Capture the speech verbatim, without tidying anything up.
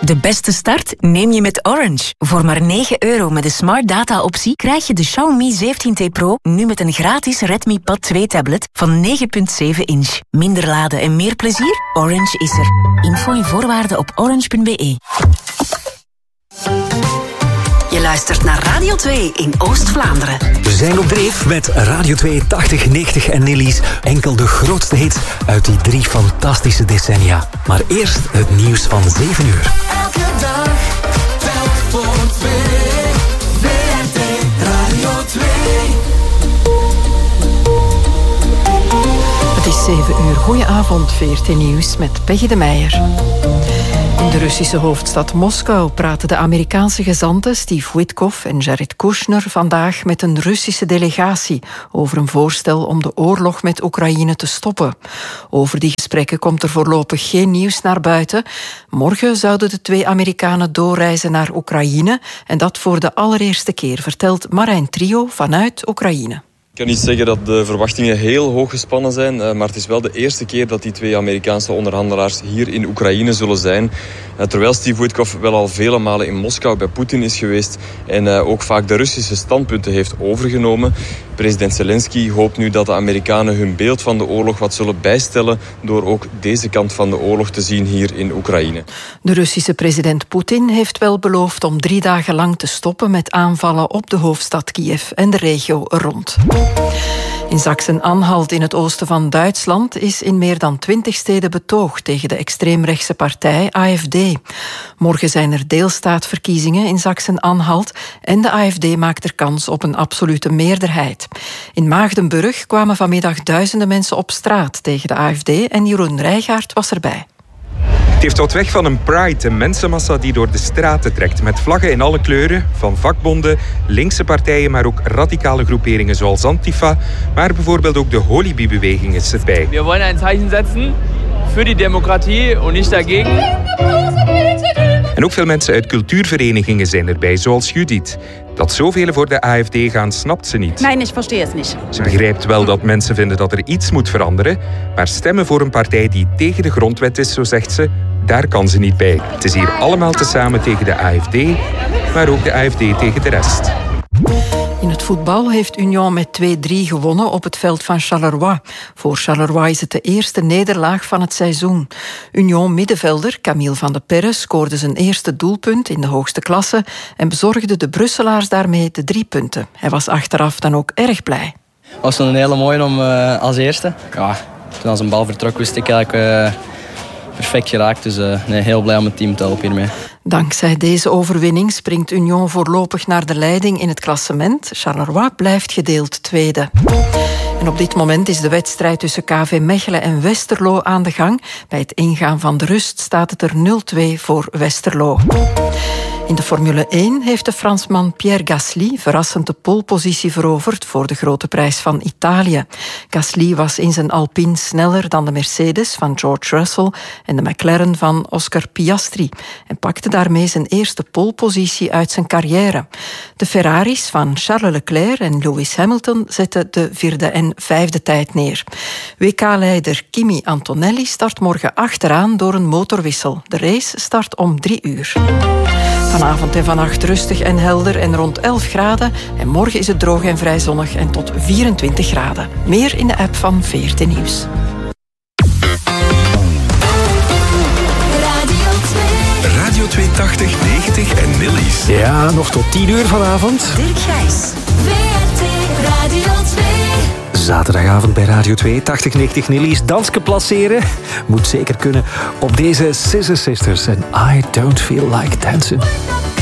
De beste start neem je met Orange. Voor maar negen euro met de Smart Data-optie krijg je de Xiaomi zeventien T Pro nu met een gratis Redmi Pad twee tablet van negen komma zeven inch. Minder laden en meer plezier? Orange is er. Info en voorwaarden op orange punt b e. Je luistert naar Radio twee in Oost-Vlaanderen. We zijn op dreef met Radio twee tachtig, negentig en Nillies. Enkel de grootste hits uit die drie fantastische decennia. Maar eerst het nieuws van zeven uur. Elke dag, telk voor twee. V R T Radio twee. Het is zeven uur. Goedenavond, V R T Nieuws met Peggy de Meijer. In de Russische hoofdstad Moskou praten de Amerikaanse gezanten Steve Witkoff en Jared Kushner vandaag met een Russische delegatie over een voorstel om de oorlog met Oekraïne te stoppen. Over die gesprekken komt er voorlopig geen nieuws naar buiten. Morgen zouden de twee Amerikanen doorreizen naar Oekraïne en dat voor de allereerste keer, vertelt Marijn Trio vanuit Oekraïne. Ik kan niet zeggen dat de verwachtingen heel hoog gespannen zijn, maar het is wel de eerste keer dat die twee Amerikaanse onderhandelaars hier in Oekraïne zullen zijn. Terwijl Steve Witkoff wel al vele malen in Moskou bij Poetin is geweest en ook vaak de Russische standpunten heeft overgenomen. President Zelensky hoopt nu dat de Amerikanen hun beeld van de oorlog wat zullen bijstellen door ook deze kant van de oorlog te zien hier in Oekraïne. De Russische president Poetin heeft wel beloofd om drie dagen lang te stoppen met aanvallen op de hoofdstad Kiev en de regio er rond. In Sachsen-Anhalt in het oosten van Duitsland is in meer dan twintig steden betoogd tegen de extreemrechtse partij A F D. Morgen zijn er deelstaatverkiezingen in Sachsen-Anhalt en de A F D maakt er kans op een absolute meerderheid. In Maagdenburg kwamen vanmiddag duizenden mensen op straat tegen de A F D en Jeroen Rijgaard was erbij. Het heeft wat weg van een pride, een mensenmassa die door de straten trekt. Met vlaggen in alle kleuren, van vakbonden, linkse partijen, maar ook radicale groeperingen zoals Antifa. Maar bijvoorbeeld ook de Holibi-beweging is erbij. We willen een zeichen zetten voor die democratie en niet dagegen. En ook veel mensen uit cultuurverenigingen zijn erbij, zoals Judith. Dat zoveel voor de A F D gaan, snapt ze niet. Nee, ik verstehe het niet. Ze begrijpt wel dat mensen vinden dat er iets moet veranderen, maar stemmen voor een partij die tegen de grondwet is, zo zegt ze, daar kan ze niet bij. Het is hier allemaal tezamen tegen de A F D, maar ook de A F D tegen de rest. In het voetbal heeft Union met twee drie gewonnen op het veld van Charleroi. Voor Charleroi is het de eerste nederlaag van het seizoen. Union-middenvelder Camille van de Perre scoorde zijn eerste doelpunt in de hoogste klasse en bezorgde de Brusselaars daarmee de drie punten. Hij was achteraf dan ook erg blij. Het was een hele mooie om uh, als eerste. Ja, toen als een bal vertrok wist ik eigenlijk uh, perfect geraakt. Dus uh, nee, heel blij om het team te helpen hiermee. Dankzij deze overwinning springt Union voorlopig naar de leiding in het klassement. Charleroi blijft gedeeld tweede. En op dit moment is de wedstrijd tussen K V Mechelen en Westerlo aan de gang. Bij het ingaan van de rust staat het er nul twee voor Westerlo. In de Formule één heeft de Fransman Pierre Gasly verrassend de polepositie veroverd voor de grote prijs van Italië. Gasly was in zijn Alpine sneller dan de Mercedes van George Russell en de McLaren van Oscar Piastri en pakte daarmee zijn eerste polepositie uit zijn carrière. De Ferraris van Charles Leclerc en Lewis Hamilton zetten de vierde en vijfde tijd neer. W K-leider Kimi Antonelli start morgen achteraan door een motorwissel. De race start om drie uur. Vanavond en vannacht rustig en helder en rond elf graden. En morgen is het droog en vrij zonnig en tot vierentwintig graden. Meer in de app van V R T Nieuws. Radio twee tachtig, negentig en Nillies. Ja, nog tot tien uur vanavond. Dirk Gijs. V R T Radio twee. Zaterdagavond bij Radio twee tachtig, negentig Nillies. Dansje placeren. Moet zeker kunnen op deze Scissor Sisters en I Don't Feel Like Dancing.